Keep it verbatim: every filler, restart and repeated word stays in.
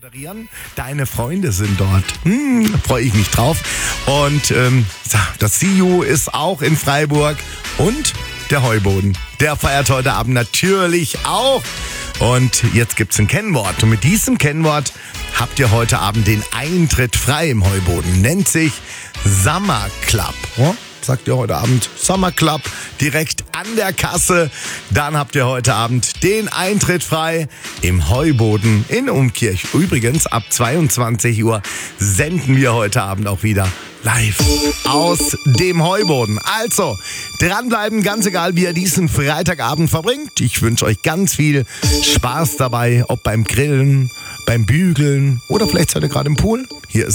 Moderieren. Deine Freunde sind dort. Hm, freue ich mich drauf. Und ähm, das See You ist auch in Freiburg. Und der Heuboden, der feiert heute Abend natürlich auch. Und jetzt gibt's ein Kennwort. Und mit diesem Kennwort habt ihr heute Abend den Eintritt frei im Heuboden. Nennt sich Summer Club. Oh? Sagt ihr heute Abend Summer Club direkt an der Kasse. Dann habt ihr heute Abend den Eintritt frei im Heuboden in Umkirch. Übrigens, ab zweiundzwanzig Uhr senden wir heute Abend auch wieder live aus dem Heuboden. Also, dranbleiben, ganz egal, wie ihr diesen Freitagabend verbringt. Ich wünsche euch ganz viel Spaß dabei, ob beim Grillen, beim Bügeln oder vielleicht seid ihr gerade im Pool. Hier ist